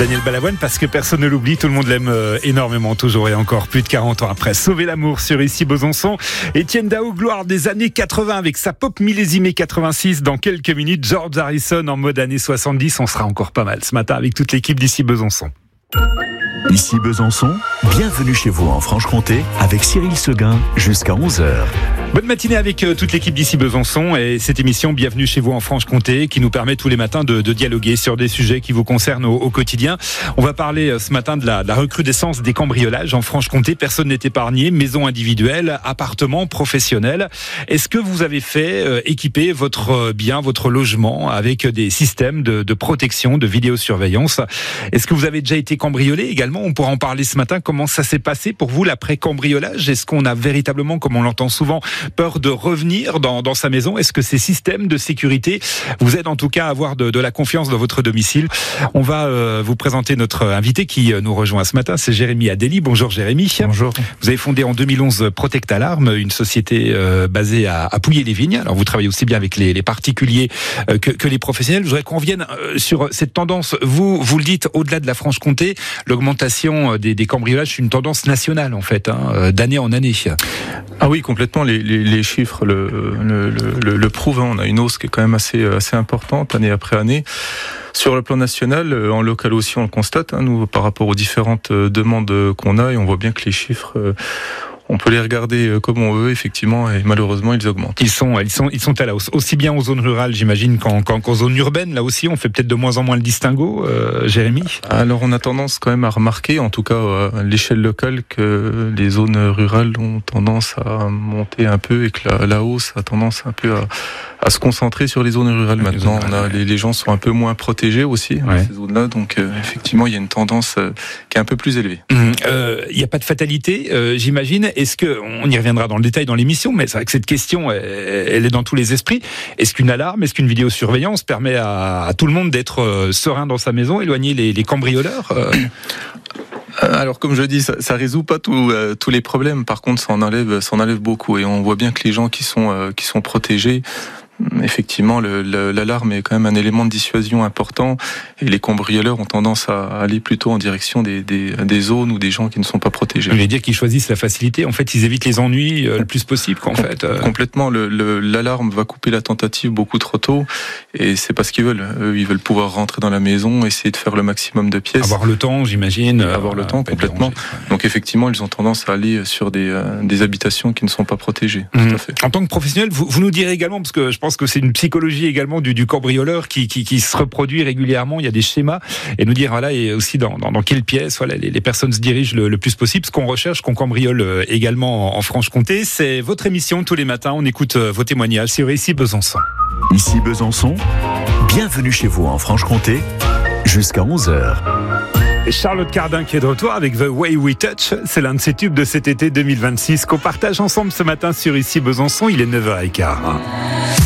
Daniel Balavoine, parce que personne ne l'oublie, tout le monde l'aime énormément, toujours et encore, plus de 40 ans après. Sauver l'amour sur Ici Besançon. Étienne Dao, gloire des années 80 avec sa pop millésimée 86. Dans quelques minutes, George Harrison en mode années 70. On sera encore pas mal ce matin avec toute l'équipe d'Ici Besançon. Ici Besançon, bienvenue chez vous en Franche-Comté avec Cyril Seguin jusqu'à 11h. Bonne matinée avec toute l'équipe d'Ici Besançon et cette émission Bienvenue chez vous en Franche-Comté qui nous permet tous les matins de dialoguer sur des sujets qui vous concernent au quotidien. On va parler ce matin de la recrudescence des cambriolages en Franche-Comté. Personne n'est épargné, maisons individuelles, appartements, professionnels. Est-ce que vous avez fait équiper votre bien, votre logement avec des systèmes de protection, de vidéosurveillance? Est-ce que vous avez déjà été cambriolé également? On pourra en parler ce matin. Comment ça s'est passé pour vous l'après-cambriolage? Est-ce qu'on a véritablement, comme on l'entend souvent, peur de revenir dans sa maison? Est-ce que ces systèmes de sécurité vous aident en tout cas à avoir de la confiance dans votre domicile? On va vous présenter notre invité qui nous rejoint ce matin, c'est Jérémy Adélie. Bonjour Jérémy. Bonjour. Vous avez fondé en 2011 Protect Alarm, une société basée à Pouilly-les-Vignes. Alors vous travaillez aussi bien avec les particuliers que les professionnels. Je voudrais qu'on revienne sur cette tendance. Vous le dites, au-delà de la Franche-Comté, l'augmentation des cambriolages, c'est une tendance nationale en fait, d'année en année. Ah oui, complètement. Les chiffres le prouvent. On a une hausse qui est quand même assez importante année après année. Sur le plan national, en local aussi, on le constate, nous, par rapport aux différentes demandes qu'on a, et on voit bien que les chiffres, on peut les regarder comme on veut, effectivement, et malheureusement, ils augmentent. Ils sont à la hausse, aussi bien aux zones rurales, j'imagine, qu'en zones urbaines. Là aussi, on fait peut-être de moins en moins le distinguo, Jérémy. Alors, on a tendance quand même à remarquer, en tout cas à l'échelle locale, que les zones rurales ont tendance à monter un peu et que la hausse a tendance un peu à se concentrer sur les zones rurales. Maintenant, les gens sont un peu moins protégés aussi, dans ces zones-là. Donc, effectivement, il y a une tendance qui est un peu plus élevée. Il n'y a pas de fatalité, j'imagine. Est-ce que, on y reviendra dans le détail dans l'émission, mais c'est vrai que cette question, elle est dans tous les esprits. Est-ce qu'une alarme, est-ce qu'une vidéosurveillance permet à tout le monde d'être serein dans sa maison, éloigner les cambrioleurs? Alors, comme je dis, ça résout pas tous les problèmes. Par contre, ça en enlève beaucoup. Et on voit bien que les gens qui sont protégés, effectivement, l'alarme est quand même un élément de dissuasion important, et les cambrioleurs ont tendance à aller plutôt en direction des zones ou des gens qui ne sont pas protégés. Vous voulez dire qu'ils choisissent la facilité? En fait, ils évitent les ennuis le plus possible, en fait. Complètement. L'alarme va couper la tentative beaucoup trop tôt, et c'est pas ce qu'ils veulent. Eux, ils veulent pouvoir rentrer dans la maison, essayer de faire le maximum de pièces. Avoir le temps, j'imagine. Avoir le temps, complètement. Donc, effectivement, ils ont tendance à aller sur des habitations qui ne sont pas protégées. Tout à fait. En tant que professionnel, vous nous direz également, parce que je pense que c'est une psychologie également du cambrioleur qui se reproduit régulièrement. Il y a des schémas, et nous dire voilà, et aussi dans quelle pièce voilà les personnes se dirigent le plus possible. Ce qu'on recherche, qu'on cambriole également en Franche-Comté, c'est votre émission tous les matins. On écoute vos témoignages sur Ici Besançon. Ici Besançon, bienvenue chez vous en Franche-Comté jusqu'à 11h. Charlotte Cardin qui est de retour avec The Way We Touch. C'est l'un de ses tubes de cet été 2026 qu'on partage ensemble ce matin sur Ici Besançon. Il est 9h15.